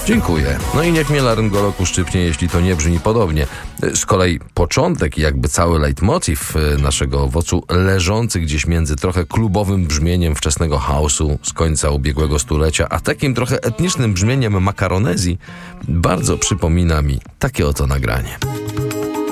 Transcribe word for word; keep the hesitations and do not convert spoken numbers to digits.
Dziękuję. No i niech mnie laryngolog uszczypnie, jeśli to nie brzmi podobnie. Z kolei początek i jakby cały leitmotiv naszego owocu, leżący gdzieś między trochę klubowym brzmieniem wczesnego house'u z końca ubiegłego stulecia, a takim trochę etnicznym brzmieniem makaronezji, bardzo przypomina mi takie oto nagranie.